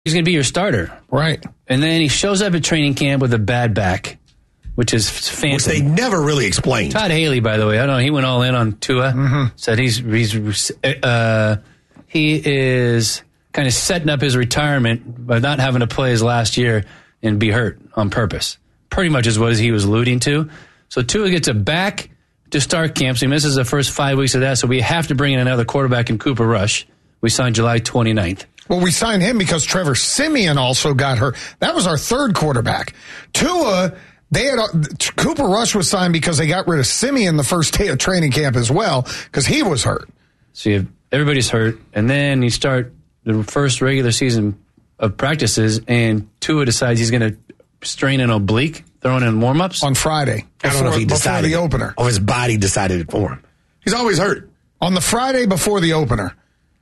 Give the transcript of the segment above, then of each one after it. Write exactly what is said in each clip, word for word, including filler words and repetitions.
He's going to be your starter. Right. And then he shows up at training camp with a bad back, which is phantom. Which they never really explained. Todd Haley, by the way, I don't know, he went all in on Tua. Mm-hmm. Said he's, he's uh, he is kind of setting up his retirement by not having to play his last year and be hurt on purpose. Pretty much is what he was alluding to. So Tua gets a back to start camp, so he misses the first five weeks of that, so we have to bring in another quarterback in Cooper Rush. We signed July twenty-ninth. Well, we signed him because Trevor Siemian also got hurt. That was our third quarterback. Tua, they had Cooper Rush was signed because they got rid of Siemian the first day of training camp as well because he was hurt. So you have, everybody's hurt, and then you start the first regular season of practices, and Tua decides he's going to strain an oblique, throwing in warm-ups on Friday. I don't before, know if he decided before the opener, or his body decided it for him. He's always hurt. On the Friday before the opener,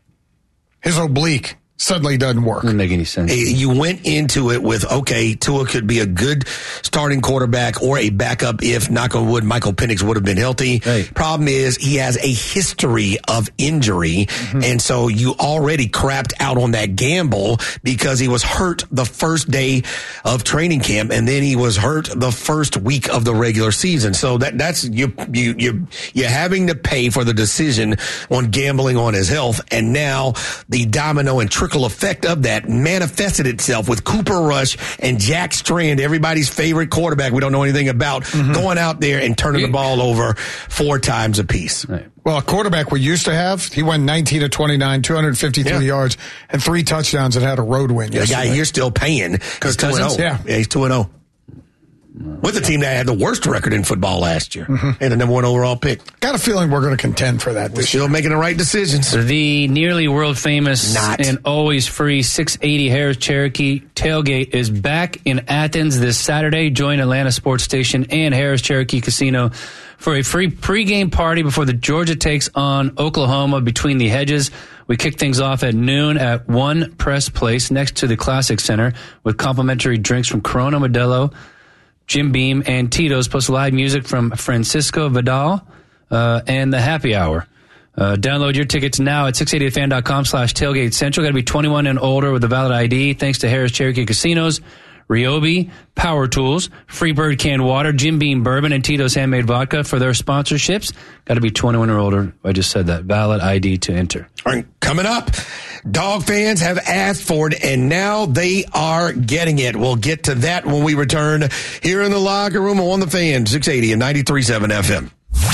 his oblique suddenly doesn't work. Doesn't make any sense. You went into it with, okay, Tua could be a good starting quarterback or a backup if, knock on wood, Michael Penix would have been healthy. Right. Problem is he has a history of injury, mm-hmm. and so you already crapped out on that gamble because he was hurt the first day of training camp, and then he was hurt the first week of the regular season. So that that's you you you you're having to pay for the decision on gambling on his health, and now the domino and trickle effect of that manifested itself with Cooper Rush and Jack Strand, everybody's favorite quarterback we don't know anything about, mm-hmm. going out there and turning the ball over four times apiece. Right. Well, a quarterback we used to have, he went nineteen to twenty-nine, two hundred fifty-three yeah. yards, and three touchdowns and had a road win yesterday. The guy you're still paying because two and oh. Yeah. yeah, he's two and oh. With a team that had the worst record in football last year mm-hmm. and the number one overall pick. Got a feeling we're going to contend for that We're this still year. making the right decisions. The nearly world famous Not. and always free six eighty Harris Cherokee tailgate is back in Athens this Saturday. Join Atlanta Sports Station and Harris Cherokee Casino for a free pregame party before the Georgia takes on Oklahoma between the hedges. We kick things off at noon at One Press Place next to the Classic Center with complimentary drinks from Corona Modelo, Jim Beam, and Tito's, plus live music from Francisco Vidal uh, and the Happy Hour. Uh, download your tickets now at six eighty the fan dot com slash tailgate central. Got to be twenty-one and older with a valid I D. Thanks to Harris Cherokee Casinos, Ryobi, Power Tools, Freebird Canned Water, Jim Beam Bourbon, and Tito's Handmade Vodka for their sponsorships. Got to be twenty-one or older. I just said that. Valid I D to enter. All right, coming up, Dog fans have asked for it, and now they are getting it. We'll get to that when we return here in the locker room on the Fan, six eighty and ninety-three point seven F M.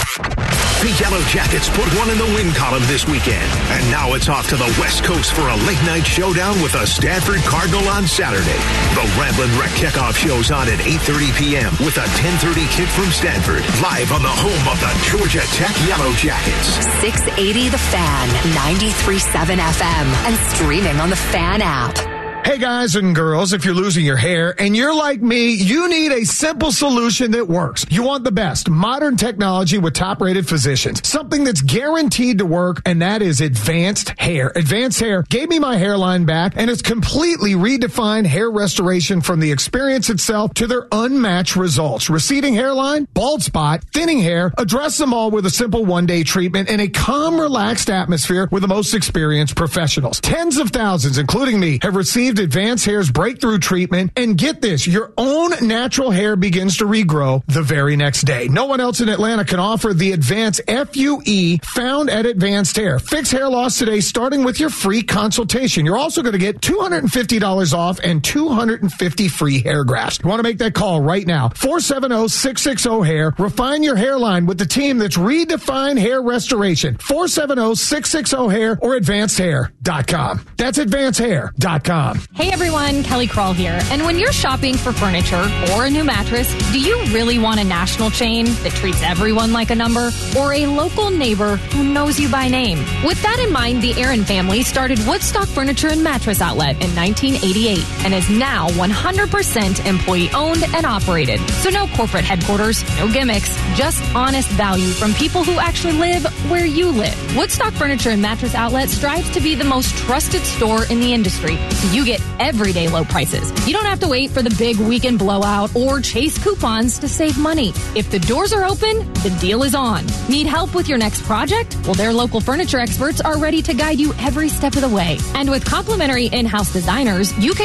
The Yellow Jackets put one in the win column this weekend. And now it's off to the West Coast for a late-night showdown with the Stanford Cardinal on Saturday. The Ramblin' Wreck Kickoff show's on at eight thirty p.m. with a ten thirty kick from Stanford. Live on the home of the Georgia Tech Yellow Jackets. six eighty The Fan, ninety-three point seven F M, and streaming on the Fan app. Hey guys and girls, if you're losing your hair and you're like me, you need a simple solution that works. You want the best modern technology with top-rated physicians. Something that's guaranteed to work, and that is Advanced Hair. Advanced Hair gave me my hairline back, and it's completely redefined hair restoration from the experience itself to their unmatched results. Receding hairline, bald spot, thinning hair, address them all with a simple one-day treatment in a calm, relaxed atmosphere with the most experienced professionals. Tens of thousands, including me, have received Advanced Hair's breakthrough treatment, and get this, your own natural hair begins to regrow the very next day. No one else in Atlanta can offer the Advanced F U E found at Advanced Hair. Fix hair loss today, starting with your free consultation. You're also going to get two hundred fifty dollars off and two hundred fifty free hair grafts. You want to make that call right now. four seven zero, six six zero, hair. Refine your hairline with the team that's redefined hair restoration. four seven zero, six six zero, hair or advanced hair dot com. That's advanced hair dot com. Hey everyone, Kelly Kroll here. And when you're shopping for furniture or a new mattress, do you really want a national chain that treats everyone like a number, or a local neighbor who knows you by name? With that in mind, the Aaron family started Woodstock Furniture and Mattress Outlet in nineteen eighty-eight and is now one hundred percent employee owned and operated. So no corporate headquarters, no gimmicks, just honest value from people who actually live where you live. Woodstock Furniture and Mattress Outlet strives to be the most trusted store in the industry, so you get get everyday low prices. You don't have to wait for the big weekend blowout or chase coupons to save money. If the doors are open, the deal is on. Need help with your next project? Well, their local furniture experts are ready to guide you every step of the way. And with complimentary in-house designers, you can